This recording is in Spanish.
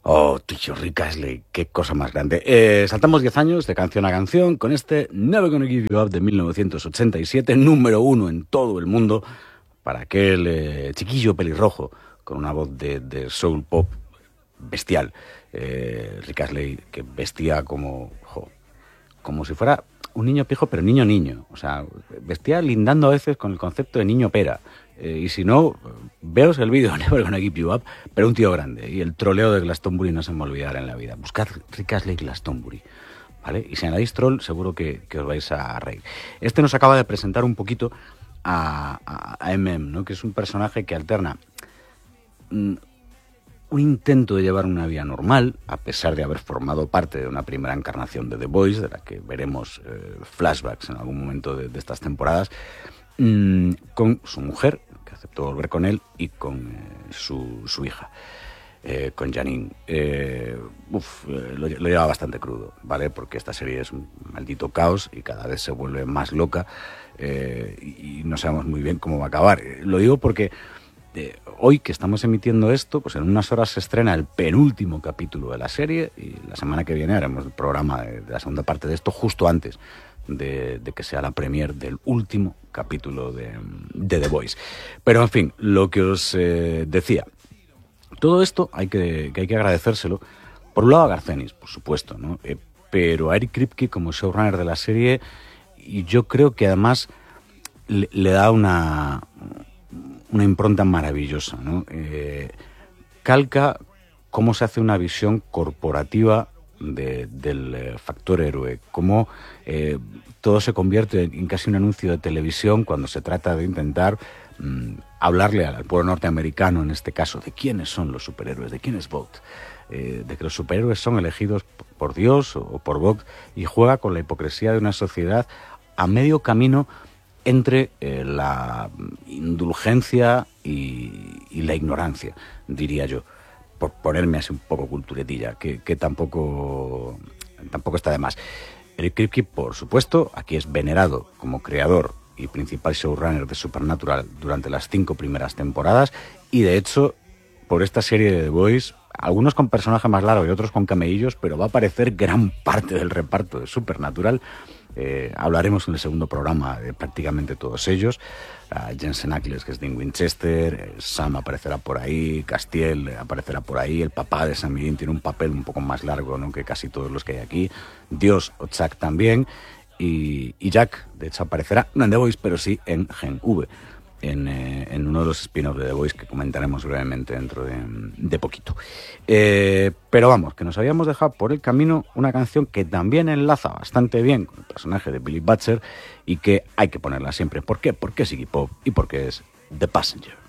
Oh, tío, Rick Astley, qué cosa más grande. Saltamos 10 años de canción a canción con este Never Gonna Give You Up de 1987, número 1 en todo el mundo, para aquel chiquillo pelirrojo con una voz de soul pop bestial. Rick Astley, que vestía como si fuera un niño pijo, pero niño. O sea, vestía lindando a veces con el concepto de niño pera. Y si no, veos el vídeo, Never Gonna Give You Up, pero un tío grande. Y el troleo de Glastonbury no se me olvidará en la vida. Buscad Rick Astley Glastonbury, ¿vale? Y si añadís troll, seguro que os vais a reír. Este nos acaba de presentar un poquito a M.M., ¿no? Que es un personaje que alterna un intento de llevar una vida normal, a pesar de haber formado parte de una primera encarnación de The Voice, de la que veremos flashbacks en algún momento de estas temporadas, con su mujer, que aceptó volver con él, y con su hija, con Janine. Lo lleva bastante crudo, ¿vale? Porque esta serie es un maldito caos y cada vez se vuelve más loca, y no sabemos muy bien cómo va a acabar. Lo digo porque hoy que estamos emitiendo esto, pues en unas horas se estrena el penúltimo capítulo de la serie y la semana que viene haremos el programa de la segunda parte de esto justo antes de que sea la premier del último capítulo de The Voice. Pero en fin, lo que os decía, todo esto hay que agradecérselo, por un lado a Garcenis, por supuesto, ¿no? Pero a Eric Kripke como showrunner de la serie, y yo creo que además le da una impronta maravillosa, ¿no? Calca cómo se hace una visión corporativa del factor héroe, cómo todo se convierte en casi un anuncio de televisión cuando se trata de intentar hablarle al pueblo norteamericano, en este caso, de quiénes son los superhéroes, de quién es Vought, de que los superhéroes son elegidos por Dios o por Vought, y juega con la hipocresía de una sociedad a medio camino entre la indulgencia y la ignorancia, diría yo, por ponerme así un poco culturetilla, que tampoco está de más. Eric Kripke, por supuesto, aquí es venerado como creador y principal showrunner de Supernatural durante las 5 primeras temporadas, y de hecho, por esta serie de The Voice, algunos con personaje más largo y otros con cameillos, pero va a aparecer gran parte del reparto de Supernatural. Hablaremos en el segundo programa de prácticamente todos ellos. Jensen Ackles, que es Dean Winchester, Sam aparecerá por ahí, Castiel aparecerá por ahí, el papá de Sam Dean tiene un papel un poco más largo, ¿no?, que casi todos los que hay aquí, Dios o Chuck también, y Jack, de hecho, aparecerá no en The Voice, pero sí en Gen V, en uno de los spin-offs de The Voice que comentaremos brevemente dentro de poquito. Pero vamos, que nos habíamos dejado por el camino una canción que también enlaza bastante bien con el personaje de Billy Butcher y que hay que ponerla siempre. ¿Por qué? Porque es Iggy Pop y porque es The Passenger.